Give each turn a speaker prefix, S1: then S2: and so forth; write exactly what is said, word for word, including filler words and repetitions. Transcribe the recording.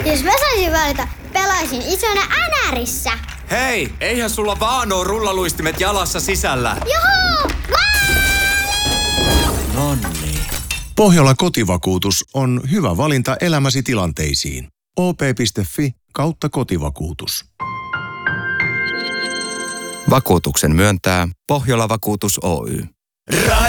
S1: Jos mä saisin valita, pelaisin isona Änärissä.
S2: Hei, eihän sulla vaan oo rullaluistimet jalassa sisällä.
S1: Juhu!
S2: Nonni.
S3: Pohjola kotivakuutus on hyvä valinta elämäsi tilanteisiin. o p piste f i kautta kotivakuutus.
S4: Vakuutuksen myöntää Pohjola Vakuutus Oy.